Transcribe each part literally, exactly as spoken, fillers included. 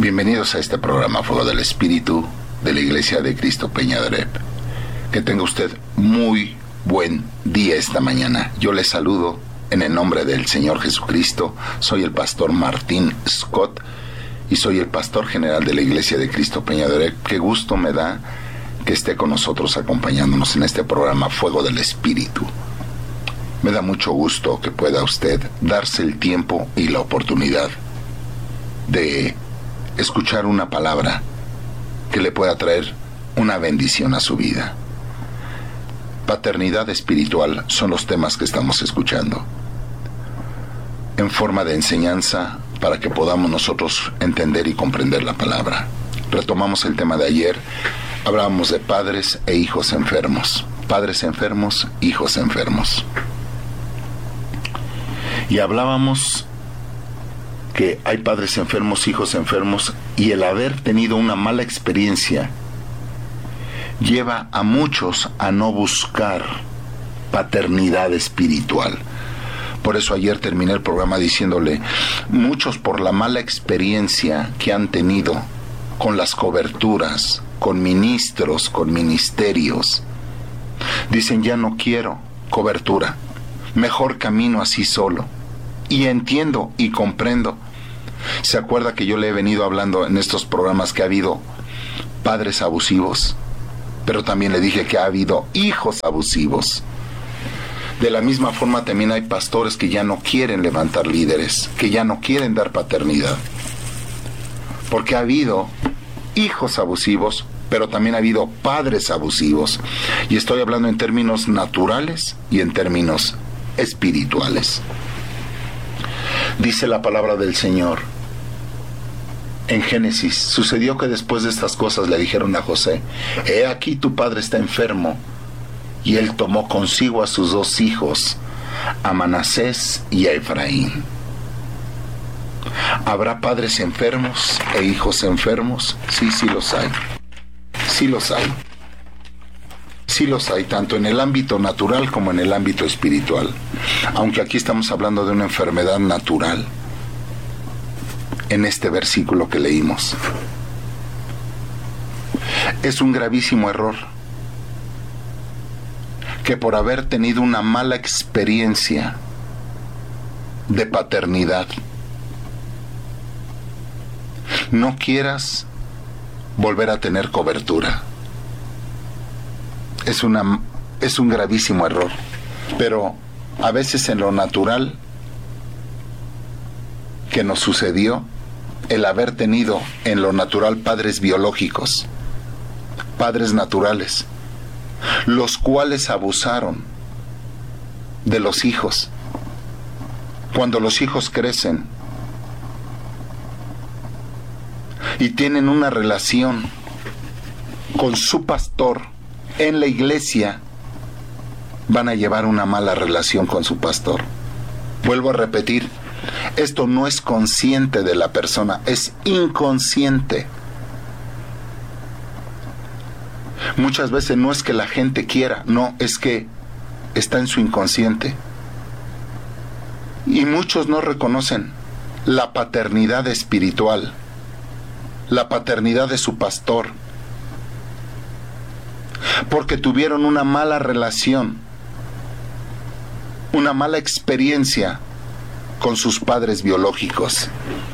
Bienvenidos a este programa Fuego del Espíritu de la Iglesia de Cristo Peña de Oreb. Que tenga usted muy buen día esta mañana. Yo le saludo en el nombre del Señor Jesucristo. Soy el pastor Martín Scott y soy el pastor general de la Iglesia de Cristo Peña de Oreb. Qué gusto me da que esté con nosotros acompañándonos en este programa Fuego del Espíritu. Me da mucho gusto que pueda usted darse el tiempo y la oportunidad de escuchar una palabra que le pueda traer una bendición a su vida. Paternidad espiritual son los temas que estamos escuchando, en forma de enseñanza para que podamos nosotros entender y comprender la palabra. Retomamos el tema de ayer, hablábamos de padres e hijos enfermos, padres enfermos, hijos enfermos. Y hablábamos que hay padres enfermos, hijos enfermos, y el haber tenido una mala experiencia lleva a muchos a no buscar paternidad espiritual. Por eso ayer terminé el programa diciéndole, muchos por la mala experiencia que han tenido con las coberturas, con ministros, con ministerios, dicen, ya no quiero cobertura, mejor camino así solo. Y entiendo y comprendo. ¿Se acuerda que yo le he venido hablando en estos programas que ha habido padres abusivos? Pero también le dije que ha habido hijos abusivos. De la misma forma también hay pastores que ya no quieren levantar líderes, que ya no quieren dar paternidad. Porque ha habido hijos abusivos, pero también ha habido padres abusivos. Y estoy hablando en términos naturales y en términos espirituales. Dice la palabra del Señor en Génesis, sucedió que después de estas cosas le dijeron a José, he aquí tu padre está enfermo, y él tomó consigo a sus dos hijos, a Manasés y a Efraín. ¿Habrá padres enfermos e hijos enfermos? Sí, sí los hay. Sí los hay. Sí los hay, tanto en el ámbito natural como en el ámbito espiritual. Aunque aquí estamos hablando de una enfermedad natural, en este versículo que leímos. Es un gravísimo error que por haber tenido una mala experiencia de paternidad, no quieras volver a tener cobertura. Es una, es un gravísimo error, pero a veces en lo natural que nos sucedió, el haber tenido en lo natural padres biológicos, padres naturales, los cuales abusaron de los hijos. Cuando los hijos crecen y tienen una relación con su pastor en la iglesia, van a llevar una mala relación con su pastor. Vuelvo a repetir, esto no es consciente de la persona, es inconsciente. Muchas veces no es que la gente quiera, no, es que está en su inconsciente. Y muchos no reconocen la paternidad espiritual, la paternidad de su pastor, porque tuvieron una mala relación, una mala experiencia con sus padres biológicos.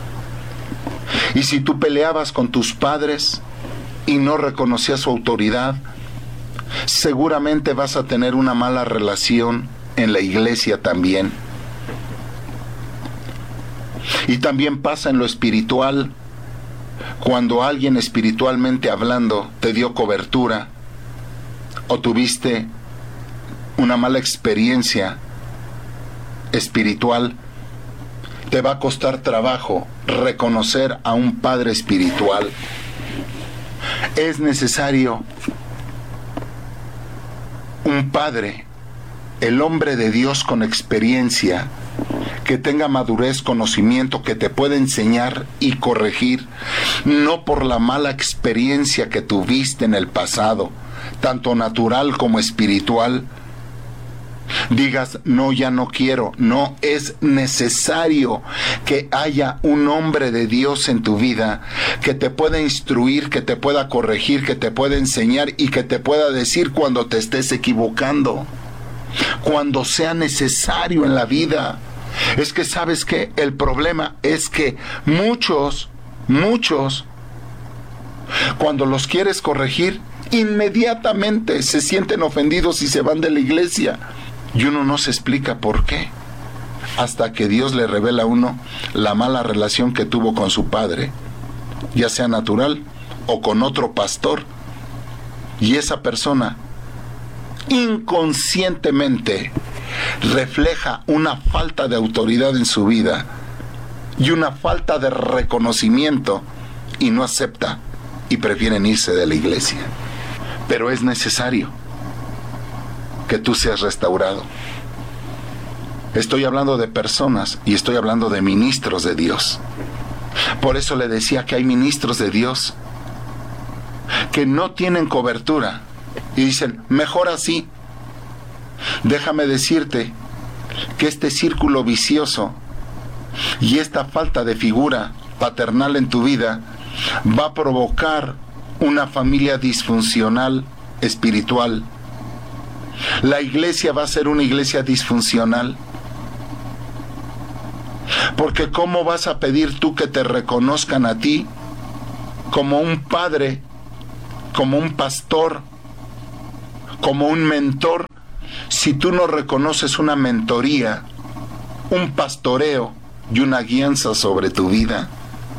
Y si tú peleabas con tus padres y no reconocías su autoridad, seguramente vas a tener una mala relación en la iglesia también. Y también pasa en lo espiritual, cuando alguien espiritualmente hablando te dio cobertura, o tuviste una mala experiencia espiritual, te va a costar trabajo reconocer a un padre espiritual. Es necesario un padre, el hombre de Dios con experiencia, que tenga madurez, conocimiento, que te pueda enseñar y corregir, no por la mala experiencia que tuviste en el pasado, tanto natural como espiritual, digas, no, ya no quiero. No, es necesario que haya un hombre de Dios en tu vida que te pueda instruir, que te pueda corregir, que te pueda enseñar y que te pueda decir cuando te estés equivocando, cuando sea necesario en la vida. Es que, ¿sabes qué? El problema es que muchos, muchos, cuando los quieres corregir, inmediatamente se sienten ofendidos y se van de la iglesia. Y uno no se explica por qué, hasta que Dios le revela a uno la mala relación que tuvo con su padre, ya sea natural o con otro pastor, y esa persona inconscientemente refleja una falta de autoridad en su vida y una falta de reconocimiento, y no acepta y prefieren irse de la iglesia. Pero es necesario que tú seas restaurado. Estoy hablando de personas y estoy hablando de ministros de Dios. Por eso le decía que hay ministros de Dios que no tienen cobertura y dicen, mejor así. Déjame decirte que este círculo vicioso y esta falta de figura paternal en tu vida va a provocar una familia disfuncional espiritual. La iglesia va a ser una iglesia disfuncional. Porque ¿cómo vas a pedir tú que te reconozcan a ti como un padre, como un pastor, como un mentor, si tú no reconoces una mentoría, un pastoreo y una guianza sobre tu vida?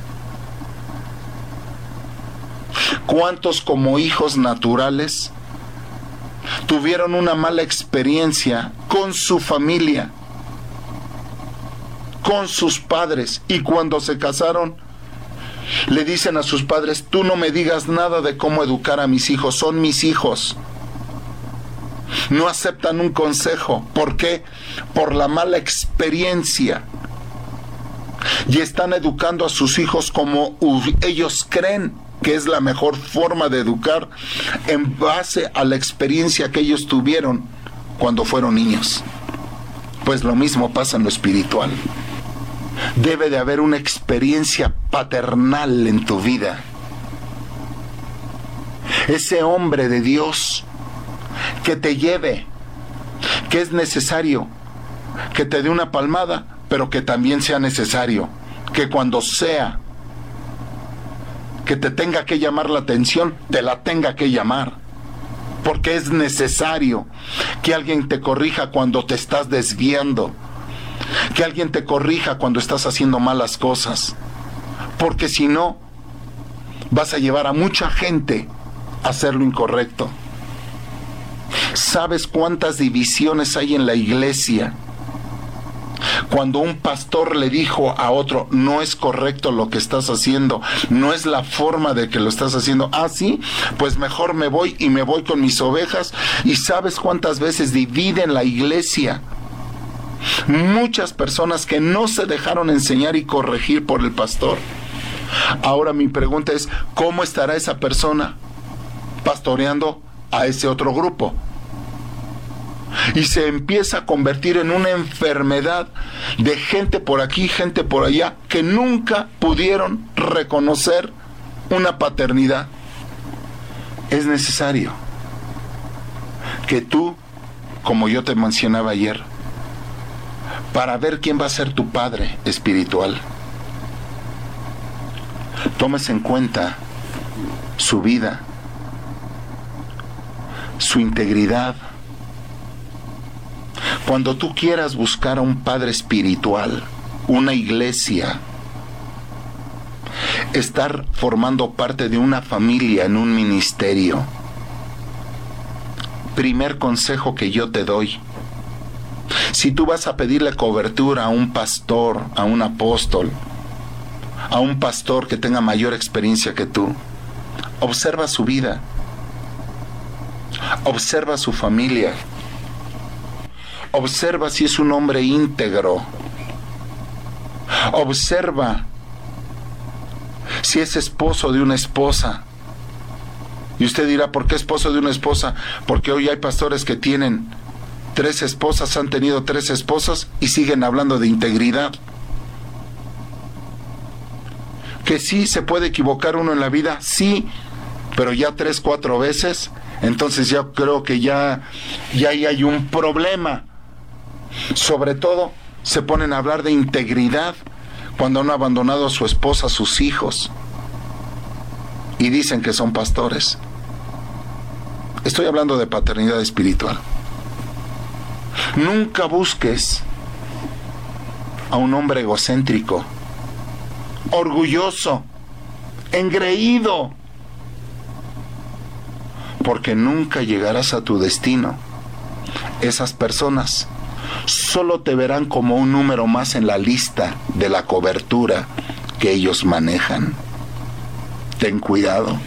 ¿Cuántos como hijos naturales tuvieron una mala experiencia con su familia, con sus padres, y cuando se casaron le dicen a sus padres, tú no me digas nada de cómo educar a mis hijos, son mis hijos? No aceptan un consejo. ¿Por qué? Por la mala experiencia. Y están educando a sus hijos como ellos creen que es la mejor forma de educar, en base a la experiencia que ellos tuvieron cuando fueron niños. Pues lo mismo pasa en lo espiritual. Debe de haber una experiencia paternal en tu vida. Ese hombre de Dios que te lleve, que es necesario que te dé una palmada, pero que también sea necesario que cuando sea que te tenga que llamar la atención, te la tenga que llamar. Porque es necesario que alguien te corrija cuando te estás desviando, que alguien te corrija cuando estás haciendo malas cosas, porque si no, vas a llevar a mucha gente a hacer lo incorrecto. ¿Sabes cuántas divisiones hay en la iglesia? Cuando un pastor le dijo a otro, no es correcto lo que estás haciendo, no es la forma de que lo estás haciendo. Ah, sí, pues mejor me voy y me voy con mis ovejas. ¿Y sabes cuántas veces dividen la iglesia? Muchas personas que no se dejaron enseñar y corregir por el pastor. Ahora mi pregunta es, ¿cómo estará esa persona pastoreando a ese otro grupo? Y se empieza a convertir en una enfermedad de gente por aquí, gente por allá, que nunca pudieron reconocer una paternidad. Es necesario que tú, como yo te mencionaba ayer, para ver quién va a ser tu padre espiritual, tomes en cuenta su vida, su integridad. Cuando tú quieras buscar a un padre espiritual, una iglesia, estar formando parte de una familia en un ministerio, primer consejo que yo te doy: si tú vas a pedirle cobertura a un pastor, a un apóstol, a un pastor que tenga mayor experiencia que tú, observa su vida, observa su familia, observa si es un hombre íntegro, observa si es esposo de una esposa. Y usted dirá, ¿por qué esposo de una esposa? Porque hoy hay pastores que tienen Tres esposas han tenido tres esposos y siguen hablando de integridad. Que sí se puede equivocar uno en la vida, sí, pero ya tres, cuatro veces, entonces yo creo que ya, ya ahí hay un problema. Sobre todo, se ponen a hablar de integridad cuando han abandonado a su esposa, a sus hijos, y dicen que son pastores. Estoy hablando de paternidad espiritual. Nunca busques a un hombre egocéntrico, orgulloso, engreído, porque nunca llegarás a tu destino. Esas personas solo te verán como un número más en la lista de la cobertura que ellos manejan. Ten cuidado.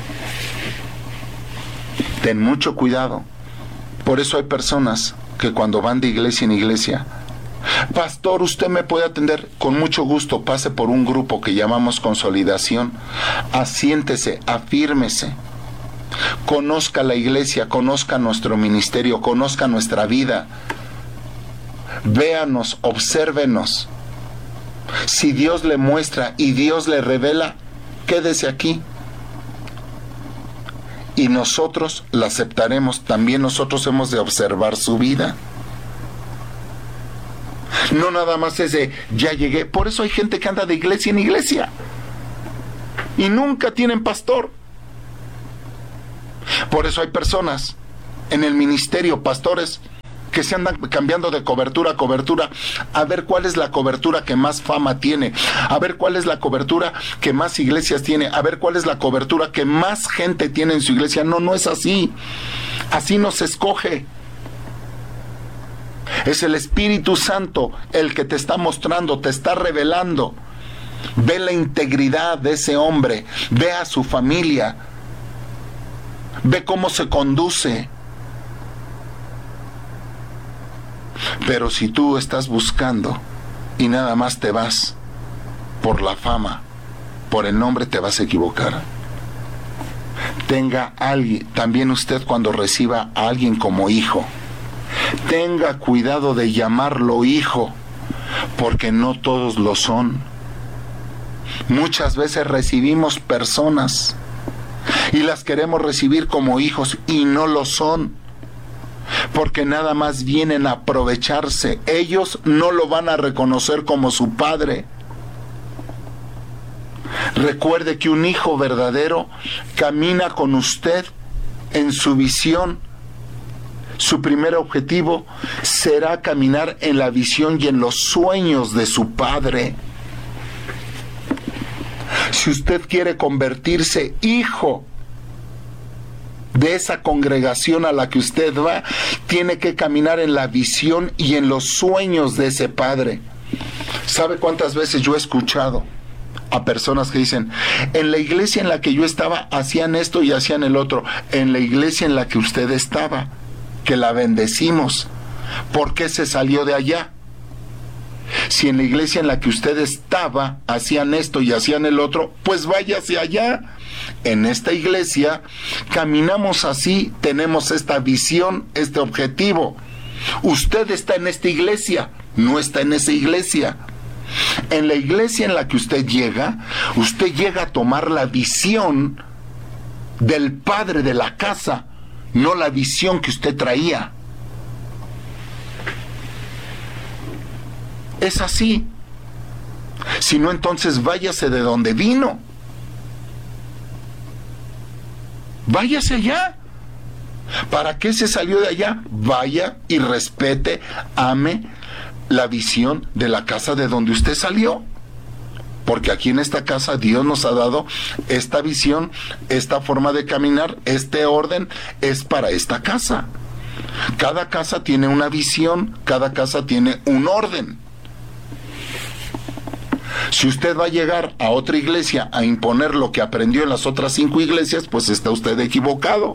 Ten mucho cuidado. Por eso hay personas que cuando van de iglesia en iglesia, pastor, usted me puede atender, con mucho gusto, pase por un grupo que llamamos consolidación, asiéntese, afírmese, conozca la iglesia, conozca nuestro ministerio, conozca nuestra vida, véanos, obsérvenos. Si Dios le muestra y Dios le revela, quédese aquí. Y nosotros la aceptaremos. También nosotros hemos de observar su vida. No nada más es de, ya llegué. Por eso hay gente que anda de iglesia en iglesia y nunca tienen pastor. Por eso hay personas en el ministerio, pastores, que se andan cambiando de cobertura a cobertura, a ver cuál es la cobertura que más fama tiene, a ver cuál es la cobertura que más iglesias tiene, a ver cuál es la cobertura que más gente tiene en su iglesia. No, no es así. Así no se escoge. Es el Espíritu Santo el que te está mostrando, te está revelando. Ve la integridad de ese hombre, ve a su familia, ve cómo se conduce. Pero si tú estás buscando y nada más te vas por la fama, por el nombre, te vas a equivocar. Tenga alguien, también usted cuando reciba a alguien como hijo, tenga cuidado de llamarlo hijo, porque no todos lo son. Muchas veces recibimos personas y las queremos recibir como hijos y no lo son, porque nada más vienen a aprovecharse. Ellos no lo van a reconocer como su padre. Recuerde que un hijo verdadero camina con usted en su visión. Su primer objetivo será caminar en la visión y en los sueños de su padre. Si usted quiere convertirse hijo de esa congregación a la que usted va, tiene que caminar en la visión y en los sueños de ese padre. ¿Sabe cuántas veces yo he escuchado a personas que dicen, en la iglesia en la que yo estaba hacían esto y hacían el otro? En la iglesia en la que usted estaba, que la bendecimos, ¿por qué se salió de allá? Si en la iglesia en la que usted estaba hacían esto y hacían el otro, pues váyase allá. En esta iglesia caminamos así, tenemos esta visión, este objetivo. Usted está en esta iglesia, no está en esa iglesia. En la iglesia en la que usted llega, usted llega a tomar la visión del padre de la casa, no la visión que usted traía. Es así. Si no, entonces váyase de donde vino. Váyase allá. ¿Para qué se salió de allá? Vaya y respete, ame la visión de la casa de donde usted salió. Porque aquí en esta casa Dios nos ha dado esta visión, esta forma de caminar, este orden es para esta casa. Cada casa tiene una visión, cada casa tiene un orden. Si usted va a llegar a otra iglesia a imponer lo que aprendió en las otras cinco iglesias, pues está usted equivocado.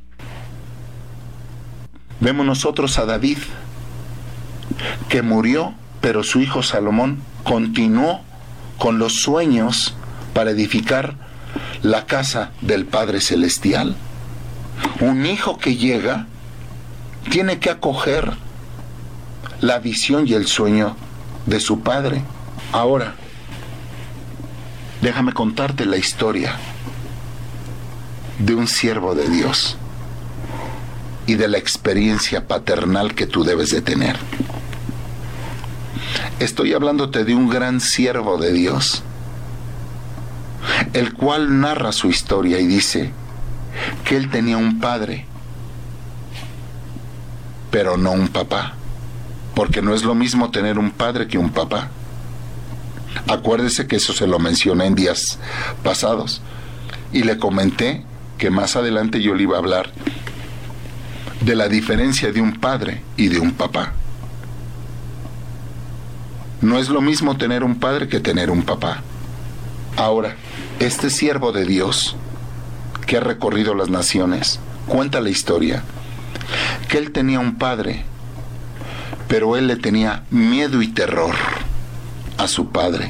Vemos nosotros a David, que murió, pero su hijo Salomón continuó con los sueños para edificar la casa del Padre Celestial. Un hijo que llega tiene que acoger la visión y el sueño de su padre. Ahora, déjame contarte la historia de un siervo de Dios y de la experiencia paternal que tú debes de tener. Estoy hablándote de un gran siervo de Dios, el cual narra su historia y dice que él tenía un padre, pero no un papá, porque no es lo mismo tener un padre que un papá. Acuérdese que eso se lo mencioné en días pasados y le comenté que más adelante yo le iba a hablar de la diferencia de un padre y de un papá. No es lo mismo tener un padre que tener un papá. Ahora, este siervo de Dios que ha recorrido las naciones cuenta la historia que él tenía un padre, pero él le tenía miedo y terror a su padre,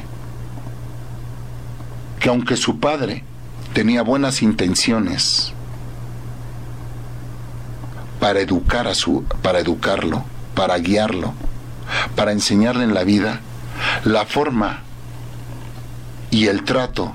que aunque su padre tenía buenas intenciones para educar a su, para educarlo, para guiarlo, para enseñarle en la vida, la forma y el trato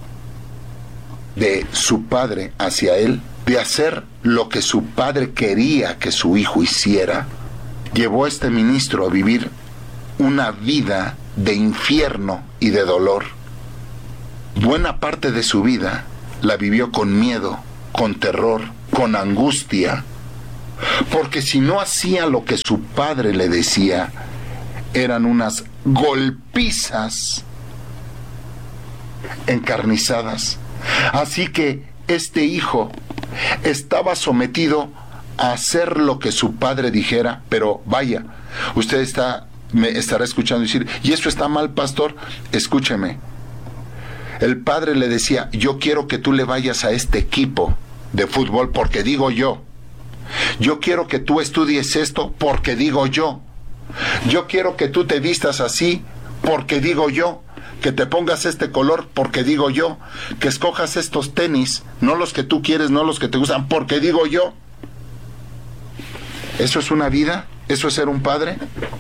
de su padre hacia él, de hacer lo que su padre quería que su hijo hiciera, llevó a este ministro a vivir una vida de infierno y de dolor. Buena parte de su vida la vivió con miedo, con terror, con angustia, porque si no hacía lo que su padre le decía, eran unas golpizas encarnizadas. Así que este hijo estaba sometido a hacer lo que su padre dijera, pero vaya, usted está, me estará escuchando decir, ¿y eso está mal, pastor? Escúcheme. El padre le decía, yo quiero que tú le vayas a este equipo de fútbol porque digo yo. Yo quiero que tú estudies esto porque digo yo. Yo quiero que tú te vistas así porque digo yo. Que te pongas este color porque digo yo. Que escojas estos tenis, no los que tú quieres, no los que te gustan, porque digo yo. ¿Eso es una vida? ¿Eso es ser un padre?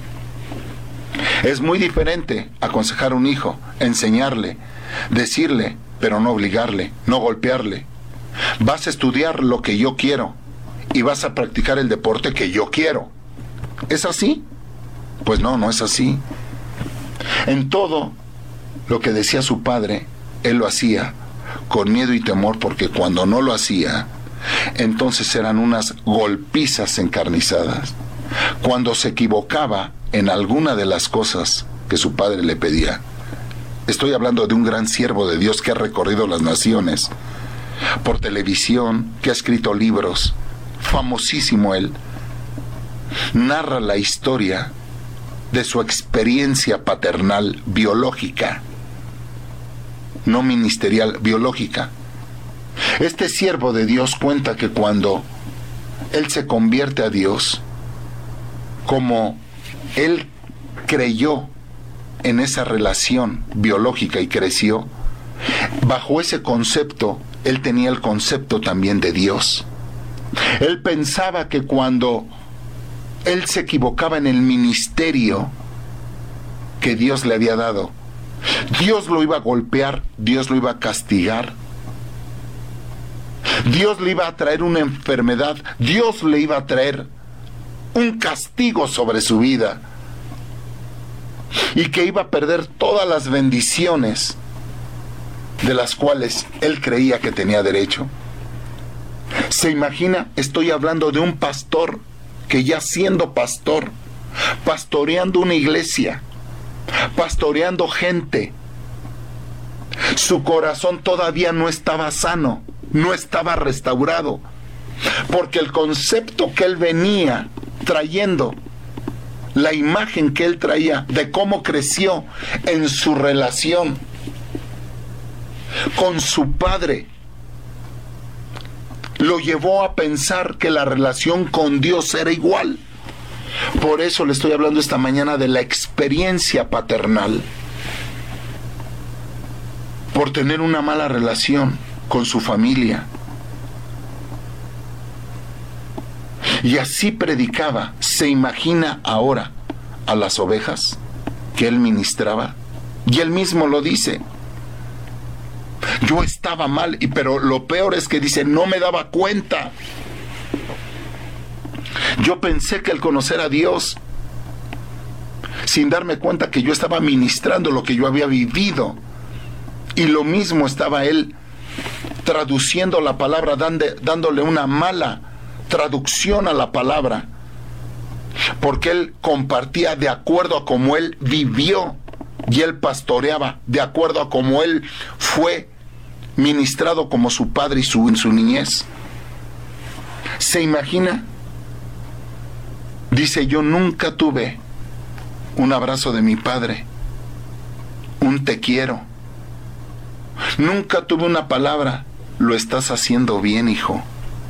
Es muy diferente aconsejar a un hijo, enseñarle, decirle, pero no obligarle, no golpearle. Vas a estudiar lo que yo quiero y vas a practicar el deporte que yo quiero. ¿Es así? Pues no, no es así. En todo lo que decía su padre, él lo hacía con miedo y temor, porque cuando no lo hacía, entonces eran unas golpizas encarnizadas. Cuando se equivocaba en alguna de las cosas que su padre le pedía. Estoy hablando de un gran siervo de Dios que ha recorrido las naciones por televisión, que ha escrito libros, famosísimo él. Narra la historia de su experiencia paternal biológica, no ministerial, biológica. Este siervo de Dios cuenta que cuando él se convierte a Dios, como él creyó en esa relación biológica y creció, bajo ese concepto, él tenía el concepto también de Dios. Él pensaba que cuando él se equivocaba en el ministerio que Dios le había dado, Dios lo iba a golpear, Dios lo iba a castigar, Dios le iba a traer una enfermedad, Dios le iba a traer un castigo sobre su vida, y que iba a perder todas las bendiciones de las cuales él creía que tenía derecho. ¿Se imagina? Estoy hablando de un pastor que, ya siendo pastor, pastoreando una iglesia, pastoreando gente, su corazón todavía no estaba sano, no estaba restaurado, porque el concepto que él venía trayendo, la imagen que él traía de cómo creció en su relación con su padre, lo llevó a pensar que la relación con Dios era igual. Por eso le estoy hablando esta mañana de la experiencia paternal, por tener una mala relación con su familia. Y así predicaba. Se imagina ahora a las ovejas que él ministraba? Y él mismo lo dice. Yo estaba mal, y pero lo peor es que dice, no me daba cuenta. Yo pensé que al conocer a Dios, sin darme cuenta que yo estaba ministrando lo que yo había vivido, y lo mismo estaba él traduciendo la palabra, dande, dándole una mala traducción a la palabra, porque él compartía de acuerdo a cómo él vivió, y él pastoreaba de acuerdo a cómo él fue ministrado como su padre y su, en su niñez. ¿Se imagina? Dice, yo nunca tuve un abrazo de mi padre, un te quiero. Nunca tuve una palabra, lo estás haciendo bien, hijo.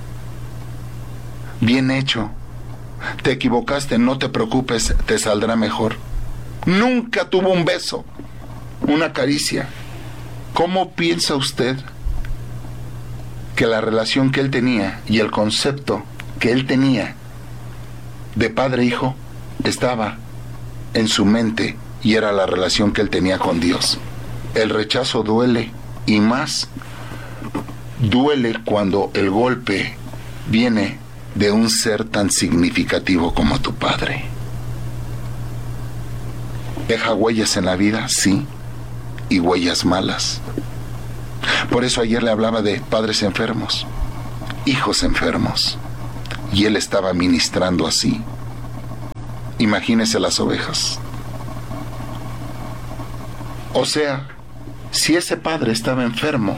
Bien hecho. Te equivocaste, no te preocupes, te saldrá mejor. Nunca tuvo un beso, una caricia. ¿Cómo piensa usted que la relación que él tenía y el concepto que él tenía de padre-hijo estaba en su mente, y era la relación que él tenía con Dios? El rechazo duele, y más duele cuando el golpe viene de un ser tan significativo como tu padre. ¿Deja huellas en la vida? Sí, y huellas malas. Por eso ayer le hablaba de padres enfermos, hijos enfermos, y él estaba ministrando así. Imagínese las ovejas. O sea, si ese padre estaba enfermo,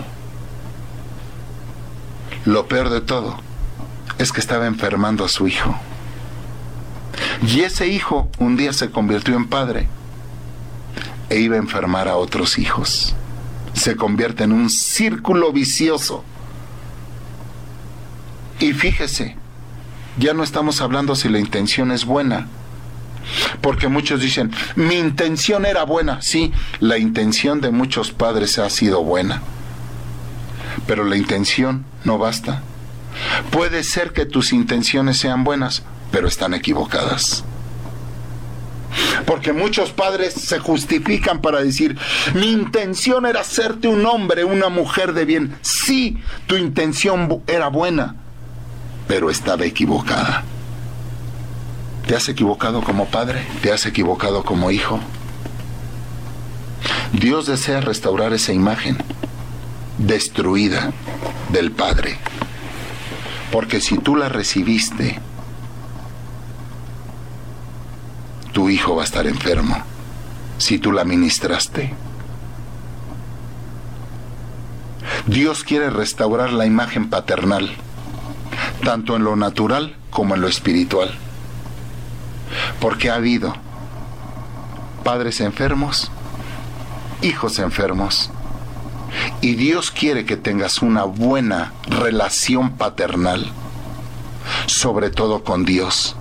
lo peor de todo es que estaba enfermando a su hijo. Y ese hijo un día se convirtió en padre e iba a enfermar a otros hijos. Se convierte en un círculo vicioso. Y fíjese, ya no estamos hablando si la intención es buena, porque muchos dicen, mi intención era buena. Sí, la intención de muchos padres ha sido buena, pero la intención no basta. Puede ser que tus intenciones sean buenas, pero están equivocadas. Porque muchos padres se justifican para decir, mi intención era hacerte un hombre, una mujer de bien. Sí, tu intención era buena, pero estaba equivocada. ¿Te has equivocado como padre? ¿Te has equivocado como hijo? Dios desea restaurar esa imagen destruida del padre. Porque si tú la recibiste, tu hijo va a estar enfermo. Si tú la ministraste. Dios quiere restaurar la imagen paternal, tanto en lo natural como en lo espiritual. Porque ha habido padres enfermos, hijos enfermos, y Dios quiere que tengas una buena relación paternal, sobre todo con Dios.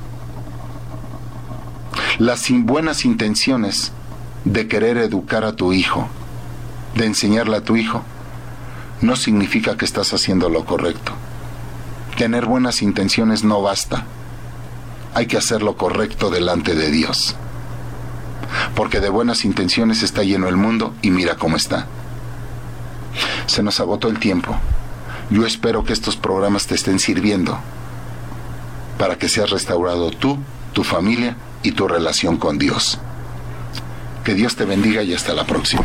Las buenas intenciones de querer educar a tu hijo, de enseñarle a tu hijo, no significa que estás haciendo lo correcto. Tener buenas intenciones no basta. Hay que hacer lo correcto delante de Dios. Porque de buenas intenciones está lleno el mundo, y mira cómo está. Se nos agotó el tiempo. Yo espero que estos programas te estén sirviendo para que seas restaurado tú, tu familia y tu relación con Dios. Que Dios te bendiga y hasta la próxima.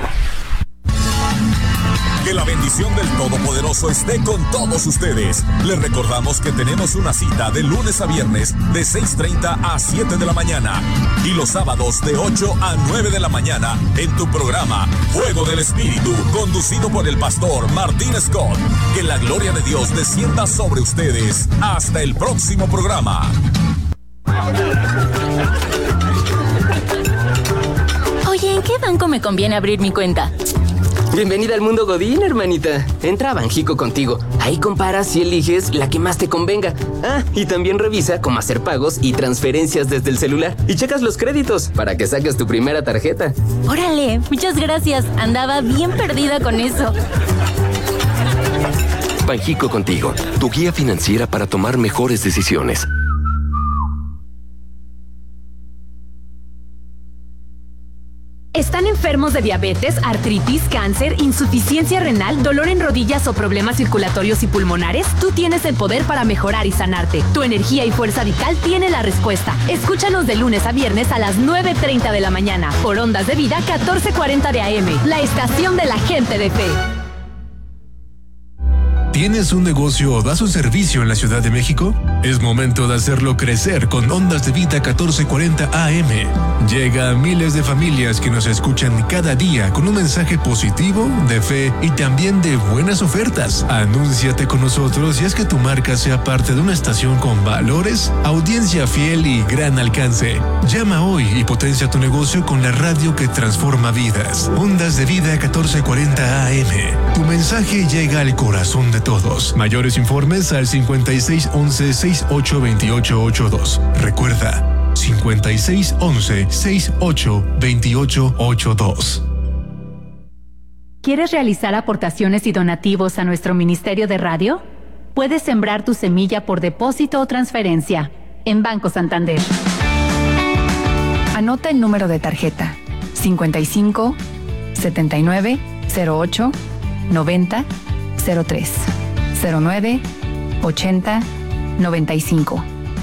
Que la bendición del Todopoderoso esté con todos ustedes. Les recordamos que tenemos una cita de lunes a viernes de seis treinta a siete de la mañana y los sábados de ocho a nueve de la mañana en tu programa Fuego del Espíritu, conducido por el pastor Martín Scott. Que la gloria de Dios descienda sobre ustedes. Hasta el próximo programa. Oye, ¿en qué banco me conviene abrir mi cuenta? Bienvenida al mundo Godín, hermanita. Entra a Banjico Contigo. Ahí comparas y eliges la que más te convenga. Ah, y también revisa cómo hacer pagos y transferencias desde el celular. Y checas los créditos para que saques tu primera tarjeta. Órale, muchas gracias. Andaba bien perdida con eso. Banjico Contigo, tu guía financiera para tomar mejores decisiones. enfermos de diabetes, artritis, cáncer, insuficiencia renal, dolor en rodillas o problemas circulatorios y pulmonares? Tú tienes el poder para mejorar y sanarte. Tu energía y fuerza vital tiene la respuesta. Escúchanos de lunes a viernes a las nueve treinta de la mañana por Ondas de Vida catorce cuarenta de A M, la estación de la gente de fe. ¿Tienes un negocio o das un servicio en la Ciudad de México? Es momento de hacerlo crecer con Ondas de Vida catorce cuarenta A M. Llega a miles de familias que nos escuchan cada día con un mensaje positivo, de fe y también de buenas ofertas. Anúnciate con nosotros y haz que tu marca sea parte de una estación con valores, audiencia fiel y gran alcance. Llama hoy y potencia tu negocio con la radio que transforma vidas. Ondas de Vida catorce cuarenta A M. Tu mensaje llega al corazón de todos. Mayores informes al cincuenta y seis once sesenta y ocho veintiocho ochenta y dos. Recuerda, cincuenta y seis once sesenta y ocho veintiocho ochenta y dos. ¿Quieres realizar aportaciones y donativos a nuestro Ministerio de Radio? Puedes sembrar tu semilla por depósito o transferencia en Banco Santander. Anota el número de tarjeta cincuenta y cinco setenta y nueve cero ocho noventa cero tres cero nueve ochenta noventa y cinco.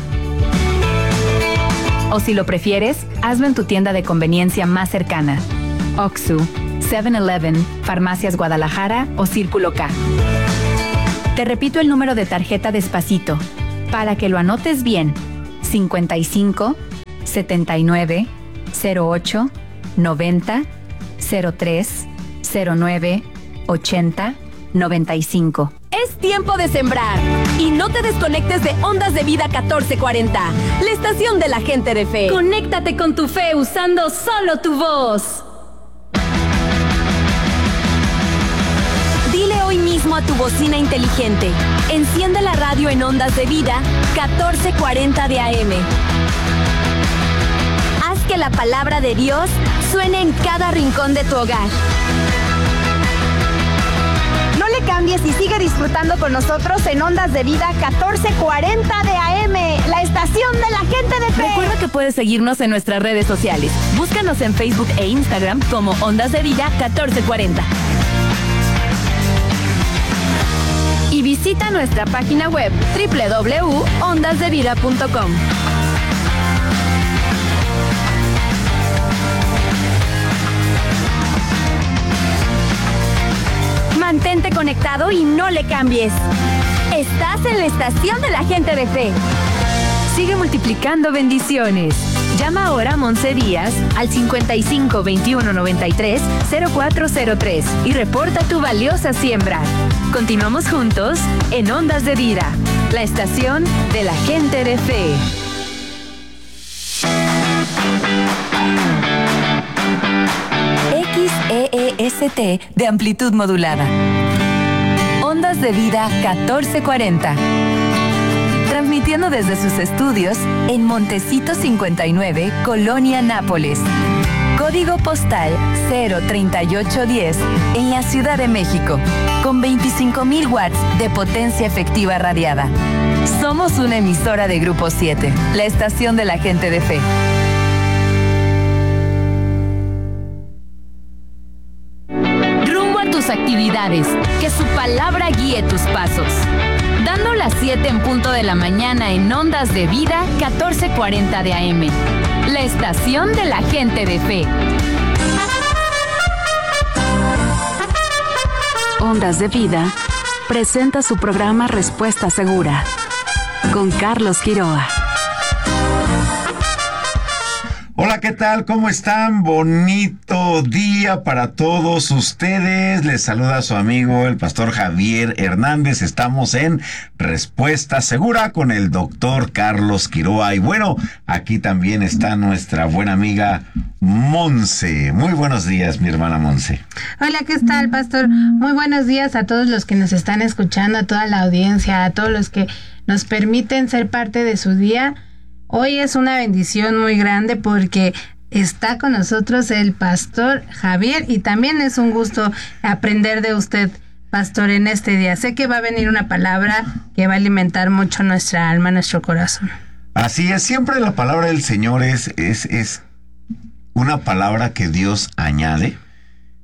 O si lo prefieres, hazlo en tu tienda de conveniencia más cercana. Oxxo, seven eleven, Farmacias Guadalajara o Círculo K. Te repito el número de tarjeta despacito, para que lo anotes bien. cincuenta y cinco setenta y nueve cero ocho noventa cero tres cero nueve ochenta noventa y cinco. Es tiempo de sembrar. Y no te desconectes de Ondas de Vida catorce cuarenta, la estación de la gente de fe. Conéctate con tu fe usando solo tu voz. Dile hoy mismo a tu bocina inteligente: enciende la radio en Ondas de Vida catorce cuarenta de A M. Haz que la palabra de Dios suene en cada rincón de tu hogar. No le cambies y sigue disfrutando con nosotros en Ondas de Vida catorce cuarenta de A M, la estación de la gente de fe. Recuerda que puedes seguirnos en nuestras redes sociales. Búscanos en Facebook e Instagram como Ondas de Vida catorce cuarenta. Y visita nuestra página web doble u doble u doble u punto ondas de vida punto com. Mantente conectado y no le cambies. Estás en la estación de la gente de fe. Sigue multiplicando bendiciones. Llama ahora a Monse Díaz al cincuenta y cinco veintiuno noventa y tres cero cuatro cero tres y reporta tu valiosa siembra. Continuamos juntos en Ondas de Vida, la estación de la gente de fe. X E E S T de amplitud modulada. Ondas de Vida catorce cuarenta. Transmitiendo desde sus estudios en Montecito cincuenta y nueve, Colonia Nápoles. Código postal cero treinta y ocho diez en la Ciudad de México, con veinticinco mil watts de potencia efectiva radiada. Somos una emisora de Grupo siete, la estación de la gente de fe. Actividades, que su palabra guíe tus pasos. Dando las siete en punto de la mañana en Ondas de Vida catorce cuarenta de A M, la estación de la gente de fe. Ondas de Vida presenta su programa Respuesta Segura con Carlos Quiroa. Hola, ¿qué tal? ¿Cómo están? Bonito día para todos ustedes. Les saluda su amigo el pastor Javier Hernández. Estamos en Respuesta Segura con el doctor Carlos Quiroa. Y bueno, aquí también está nuestra buena amiga Monse. Muy buenos días, mi hermana Monse. Hola, ¿qué tal, pastor? Muy buenos días a todos los que nos están escuchando, a toda la audiencia, a todos los que nos permiten ser parte de su día. Hoy es una bendición muy grande porque está con nosotros el pastor Javier y también es un gusto aprender de usted, pastor, en este día. Sé que va a venir una palabra que va a alimentar mucho nuestra alma, nuestro corazón. Así es, siempre la palabra del Señor es, es, es una palabra que Dios añade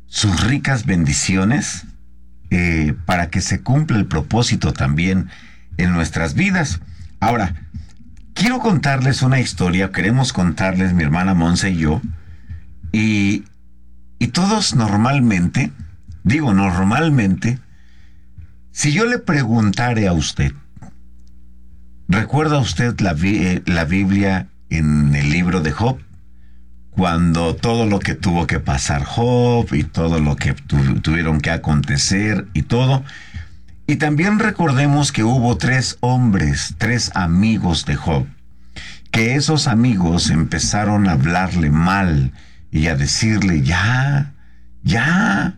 sus ricas bendiciones eh, para que se cumpla el propósito también en nuestras vidas. Ahora, quiero contarles una historia, queremos contarles mi hermana Monse y yo, y, y todos normalmente, digo normalmente, si yo le preguntare a usted, ¿recuerda usted la, la Biblia en el libro de Job? Cuando todo lo que tuvo que pasar Job y todo lo que tu, tuvieron que acontecer y todo. Y también recordemos que hubo tres hombres, tres amigos de Job, que esos amigos empezaron a hablarle mal y a decirle, ya, ya,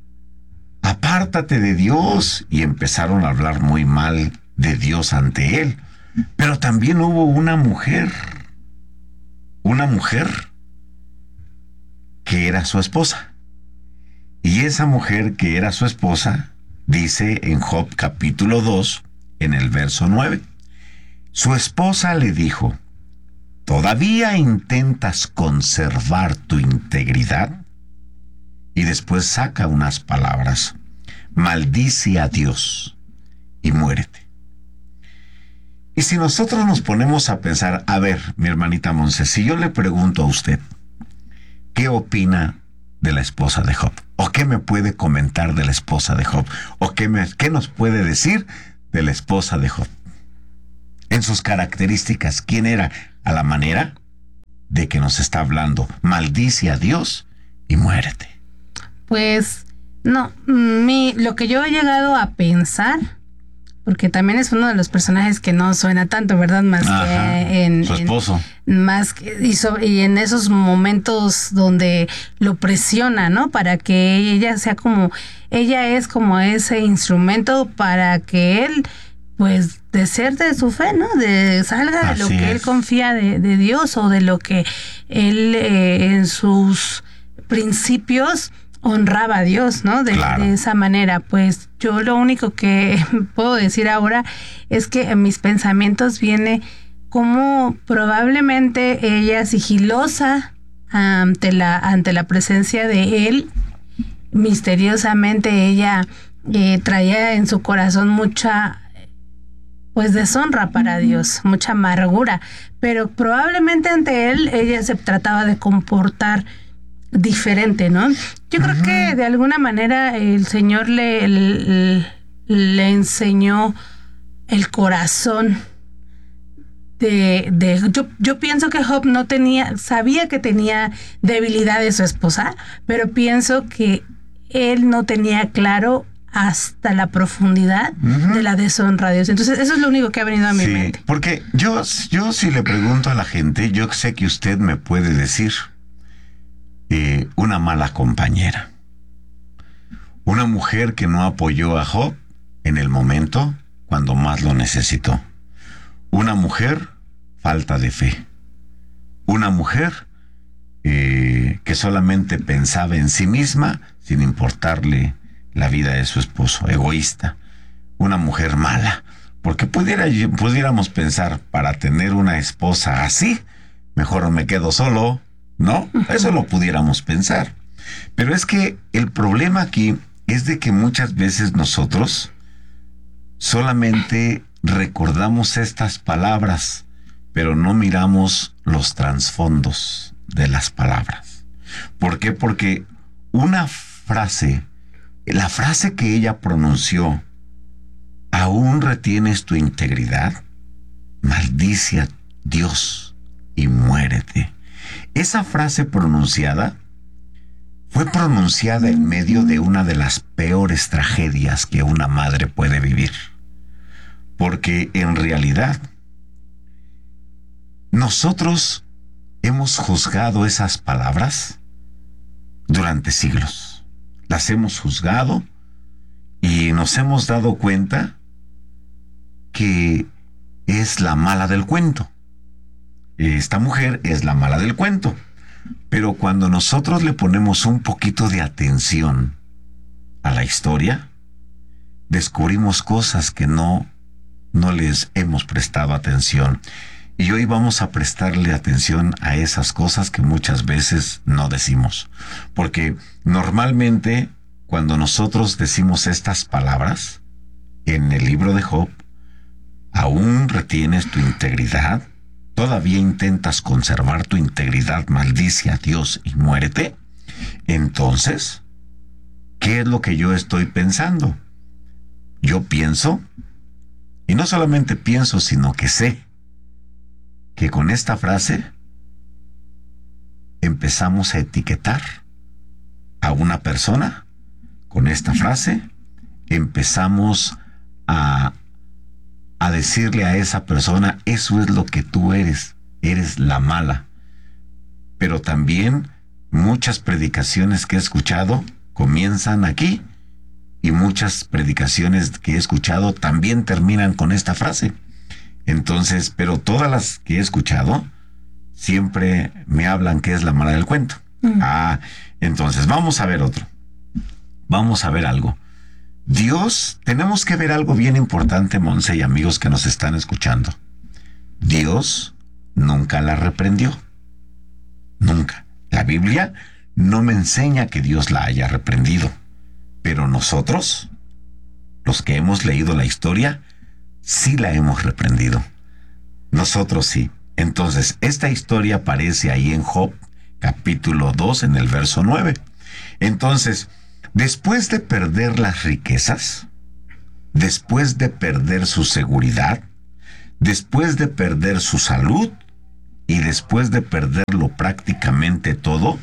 apártate de Dios, y empezaron a hablar muy mal de Dios ante él. Pero también hubo una mujer, una mujer que era su esposa. Y esa mujer que era su esposa, dice en Job capítulo dos, en el verso nueve, su esposa le dijo, ¿todavía intentas conservar tu integridad? Y después saca unas palabras, maldice a Dios y muérete. Y si nosotros nos ponemos a pensar, a ver, mi hermanita Monse, si yo le pregunto a usted, ¿qué opina de la esposa de Job? ¿O qué me puede comentar de la esposa de Job? ¿O qué, me, qué nos puede decir de la esposa de Job? En sus características, ¿quién era? A la manera de que nos está hablando, maldice a Dios y muérete. Pues, no, mi, lo que yo he llegado a pensar, porque también es uno de los personajes que no suena tanto, ¿verdad? Más Ajá, que en... su esposo. En, más que, y, sobre, y en esos momentos donde lo presiona, ¿no? Para que ella sea como... Ella es como ese instrumento para que él, pues, deserte de su fe, ¿no? De salga Así de lo que es. él confía de, de Dios, o de lo que él eh, en sus principios honraba a Dios, ¿no? De, claro. de esa manera. Pues yo lo único que puedo decir ahora es que en mis pensamientos viene como probablemente ella, sigilosa ante la ante la presencia de él, misteriosamente ella eh, traía en su corazón mucha pues deshonra para Dios, mucha amargura, pero probablemente ante él ella se trataba de comportar diferente, ¿no? Yo creo uh-huh. que de alguna manera el Señor le, le, le enseñó el corazón de, de yo, yo pienso que Job no tenía, sabía que tenía debilidad de su esposa, pero pienso que él no tenía claro hasta la profundidad uh-huh. de la deshonra a Dios. Entonces, eso es lo único que ha venido a mi sí, mente. Porque yo, yo si le pregunto a la gente, yo sé que usted me puede decir Eh, una mala compañera, una mujer que no apoyó a Job en el momento cuando más lo necesitó, una mujer falta de fe, una mujer eh, que solamente pensaba en sí misma sin importarle la vida de su esposo, egoísta, una mujer mala, porque pudiera, pudiéramos pensar, para tener una esposa así, mejor me quedo solo, ¿no? Eso lo pudiéramos pensar. Pero es que el problema aquí es de que muchas veces nosotros solamente recordamos estas palabras, pero no miramos los trasfondos de las palabras. ¿Por qué? Porque una frase, la frase que ella pronunció, ¿aún retienes tu integridad? Maldice a Dios y muérete. Esa frase pronunciada fue pronunciada en medio de una de las peores tragedias que una madre puede vivir. Porque en realidad nosotros hemos juzgado esas palabras durante siglos. Las hemos juzgado y nos hemos dado cuenta que es la mala del cuento. Esta mujer es la mala del cuento. Pero cuando nosotros le ponemos un poquito de atención a la historia, descubrimos cosas que no, no les hemos prestado atención. Y hoy vamos a prestarle atención a esas cosas que muchas veces no decimos. Porque normalmente cuando nosotros decimos estas palabras en el libro de Job, aún retienes tu integridad, todavía intentas conservar tu integridad, maldice a Dios y muérete. Entonces, ¿qué es lo que yo estoy pensando? Yo pienso, y no solamente pienso, sino que sé, que con esta frase empezamos a etiquetar a una persona. Con esta frase empezamos a, a decirle a esa persona, eso es lo que tú eres, eres la mala. Pero también muchas predicaciones que he escuchado comienzan aquí, y muchas predicaciones que he escuchado también terminan con esta frase. Entonces, pero todas las que he escuchado siempre me hablan que es la mala del cuento. Mm. Ah, entonces vamos a ver otro. Vamos a ver algo. Dios, tenemos que ver algo bien importante, Monse y amigos que nos están escuchando. Dios nunca la reprendió. Nunca. La Biblia no me enseña que Dios la haya reprendido. Pero nosotros, los que hemos leído la historia, sí la hemos reprendido. Nosotros sí. Entonces, esta historia aparece ahí en Job, capítulo dos, en el verso nueve. Entonces, después de perder las riquezas, después de perder su seguridad, después de perder su salud y después de perderlo prácticamente todo,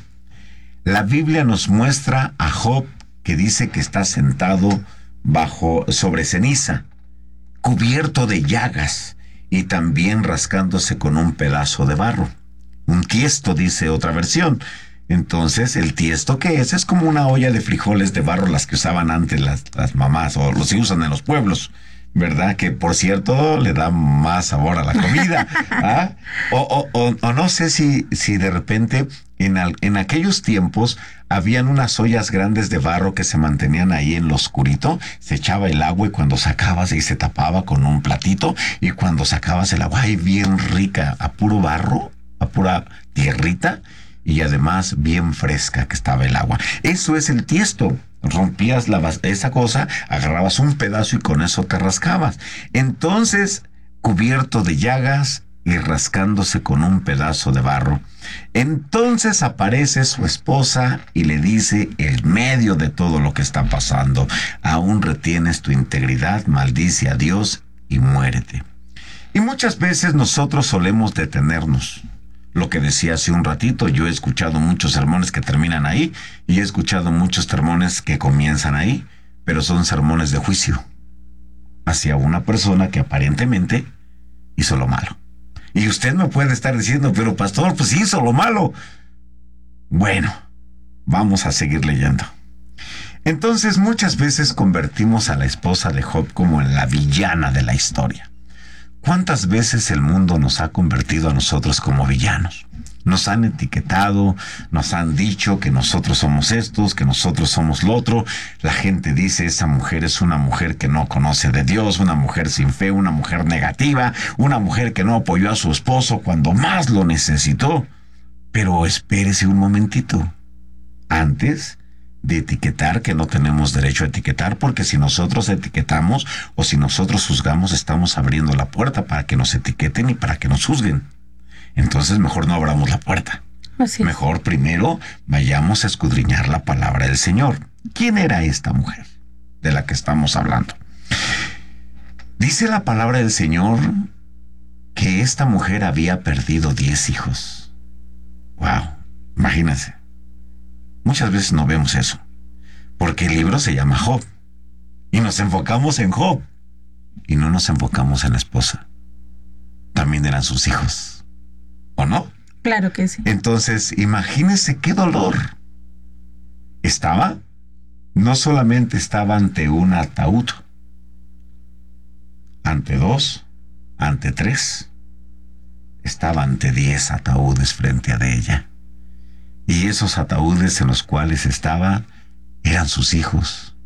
la Biblia nos muestra a Job que dice que está sentado bajo sobre ceniza, cubierto de llagas y también rascándose con un pedazo de barro. Un tiesto, dice otra versión. Entonces, ¿el tiesto qué es? Es como una olla de frijoles de barro, las que usaban antes las, las mamás, o los que usan en los pueblos, ¿verdad? Que, por cierto, le da más sabor a la comida. ¿Ah? O, o, o, o no sé si, si de repente en, al, en aquellos tiempos habían unas ollas grandes de barro que se mantenían ahí en lo oscurito, se echaba el agua y cuando sacabas y se tapaba con un platito, y cuando sacabas el agua, ay, bien rica, a puro barro, a pura tierrita, y además bien fresca que estaba el agua. Eso es el tiesto. Rompías la, esa cosa, agarrabas un pedazo y con eso te rascabas. Entonces, cubierto de llagas y rascándose con un pedazo de barro. Entonces aparece su esposa y le dice, en medio de todo lo que está pasando, aún retienes tu integridad, maldice a Dios y muérete. Y muchas veces nosotros solemos detenernos. Lo que decía hace un ratito, yo he escuchado muchos sermones que terminan ahí y he escuchado muchos sermones que comienzan ahí, pero son sermones de juicio hacia una persona que aparentemente hizo lo malo. Y usted me puede estar diciendo, pero pastor, pues hizo lo malo. Bueno, vamos a seguir leyendo. Entonces, muchas veces convertimos a la esposa de Job como en la villana de la historia. ¿Cuántas veces el mundo nos ha convertido a nosotros como villanos? Nos han etiquetado, nos han dicho que nosotros somos estos, que nosotros somos lo otro. La gente dice, esa mujer es una mujer que no conoce de Dios, una mujer sin fe, una mujer negativa, una mujer que no apoyó a su esposo cuando más lo necesitó. Pero espérese un momentito. Antes de etiquetar, que no tenemos derecho a etiquetar, porque si nosotros etiquetamos o si nosotros juzgamos, estamos abriendo la puerta para que nos etiqueten y para que nos juzguen. Entonces mejor no abramos la puerta. Así. Mejor primero vayamos a escudriñar la palabra del Señor. ¿Quién era esta mujer de la que estamos hablando? Dice la palabra del Señor que esta mujer había perdido diez hijos. Wow, imagínense. Muchas veces no vemos eso, porque el libro se llama Job, y nos enfocamos en Job, y no nos enfocamos en la esposa. También eran sus hijos, ¿o no? Claro que sí. Entonces, imagínense qué dolor. Estaba, no solamente estaba ante un ataúd, ante dos, ante tres, estaba ante diez ataúdes frente a de ella. Y esos ataúdes en los cuales estaba eran sus hijos.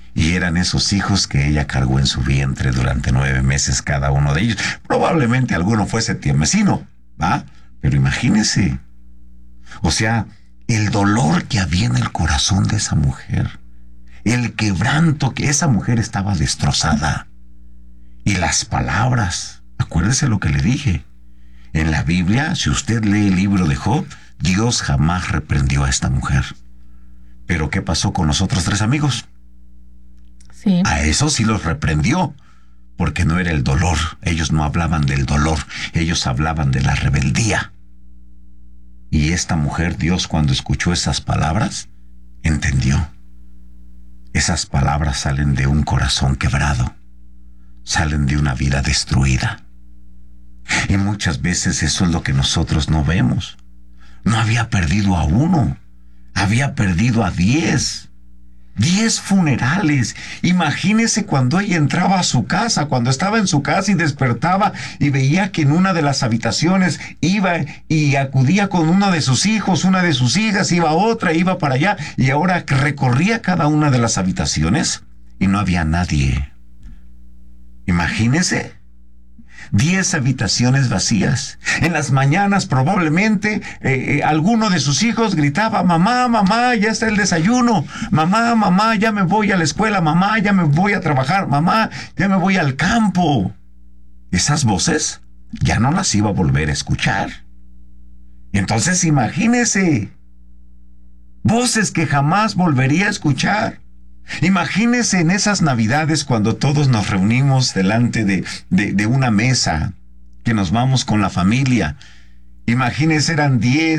Y eran esos hijos que ella cargó en su vientre durante nueve meses cada uno de ellos. Probablemente alguno fuese tiemesino, ¿va? Pero imagínese. O sea, el dolor que había en el corazón de esa mujer. El quebranto, que esa mujer estaba destrozada. Y las palabras. Acuérdese lo que le dije. En la Biblia, si usted lee el libro de Job, Dios jamás reprendió a esta mujer. Pero ¿qué pasó con los otros tres amigos? Sí. A eso sí los reprendió, porque no era el dolor. Ellos no hablaban del dolor, ellos hablaban de la rebeldía. Y esta mujer, Dios, cuando escuchó esas palabras, entendió. Esas palabras salen de un corazón quebrado, salen de una vida destruida. Y muchas veces eso es lo que nosotros no vemos. No había perdido a uno, había perdido a diez. Diez funerales. Imagínese cuando ella entraba a su casa, cuando estaba en su casa y despertaba y veía que en una de las habitaciones iba y acudía con uno de sus hijos, una de sus hijas, iba a otra, iba para allá, y ahora recorría cada una de las habitaciones y no había nadie. Imagínese. Diez habitaciones vacías. En las mañanas probablemente eh, eh, alguno de sus hijos gritaba: mamá, mamá, ya está el desayuno. Mamá, mamá, ya me voy a la escuela. Mamá, ya me voy a trabajar. Mamá, ya me voy al campo. Esas voces ya no las iba a volver a escuchar. Entonces imagínese. Voces que jamás volvería a escuchar. Imagínese en esas Navidades cuando todos nos reunimos delante de, de, de una mesa, que nos vamos con la familia. Imagínese, eran diez,